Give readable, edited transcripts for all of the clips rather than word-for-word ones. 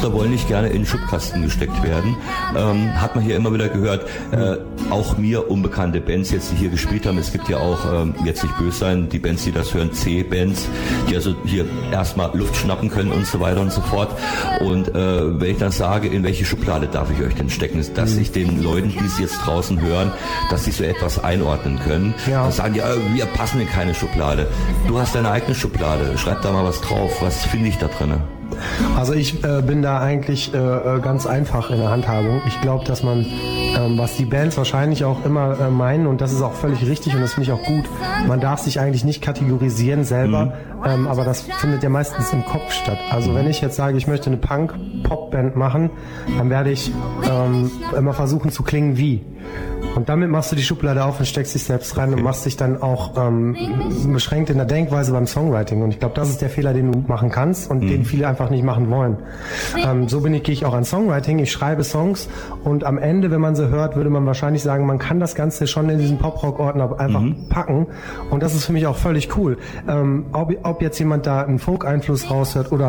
Künstler wollen nicht gerne in den Schubkasten gesteckt werden. Hat man hier immer wieder gehört, auch mir unbekannte Bands jetzt, die hier gespielt haben. Es gibt ja auch, jetzt nicht böse sein, die Bands, die das hören, C-Bands, die also hier erstmal Luft schnappen können und so weiter und so fort. Und wenn ich dann sage, in welche Schublade darf ich euch denn stecken, dass ich den Leuten, die es jetzt draußen hören, dass sie so etwas einordnen können. Ja. Und sagen, ja, wir passen in keine Schublade. Du hast deine eigene Schublade. Schreib da mal was drauf. Was finde ich da drin? Also ich bin da eigentlich ganz einfach in der Handhabung. Ich glaube, dass man, was die Bands wahrscheinlich auch immer meinen, und das ist auch völlig richtig und das finde ich auch gut, man darf sich eigentlich nicht kategorisieren selber, aber das findet ja meistens im Kopf statt. Also wenn ich jetzt sage, ich möchte eine Punk-Pop-Band machen, dann werde ich immer versuchen zu klingen wie. Und damit machst du die Schublade auf und steckst dich selbst rein und machst dich dann auch beschränkt in der Denkweise beim Songwriting. Und ich glaube, das ist der Fehler, den du machen kannst und den viele einfach nicht machen wollen. So gehe ich auch an Songwriting. Ich schreibe Songs und am Ende, wenn man sie hört, würde man wahrscheinlich sagen, man kann das Ganze schon in diesen Pop-Rock-Ordner einfach packen. Und das ist für mich auch völlig cool. Ob jetzt jemand da einen Folk-Einfluss raushört oder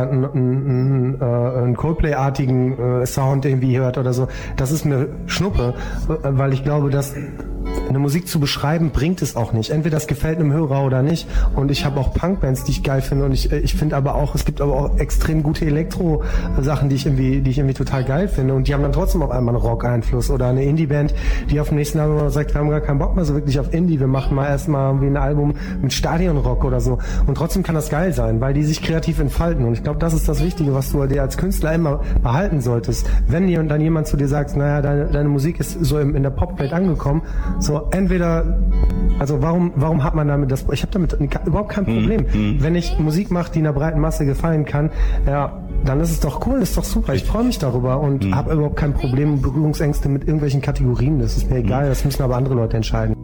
einen Coldplay-artigen Sound irgendwie hört oder so, das ist mir Schnuppe, weil ich glaube, dass eine Musik zu beschreiben, bringt es auch nicht. Entweder das gefällt einem Hörer oder nicht. Und ich habe auch Punkbands, die ich geil finde. Und ich finde aber auch, es gibt aber auch extrem gute Elektro-Sachen, die ich irgendwie total geil finde. Und die haben dann trotzdem auf einmal einen Rock-Einfluss. Oder eine Indie-Band, die auf dem nächsten Album sagt, wir haben gar keinen Bock mehr so wirklich auf Indie. Wir machen mal erstmal irgendwie ein Album mit Stadionrock oder so. Und trotzdem kann das geil sein, weil die sich kreativ entfalten. Und ich glaube, das ist das Wichtige, was du dir als Künstler immer behalten solltest. Wenn dir dann jemand zu dir sagt, naja, deine Musik ist so in der Popwelt angekommen, so entweder, also warum hat man damit das, ich habe damit überhaupt kein Problem. Wenn ich Musik mache, die einer breiten Masse gefallen kann, ja, dann ist es doch cool, ist doch super, ich freue mich darüber und habe überhaupt kein Problem, Berührungsängste mit irgendwelchen Kategorien, das ist mir egal, das müssen aber andere Leute entscheiden.